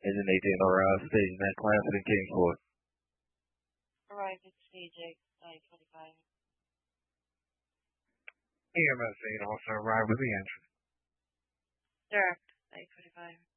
Engine 18 arrived, station at Clancy and Kingsport. Arrived at stage 925. EMS 8 also arrived with the engine. Direct 925.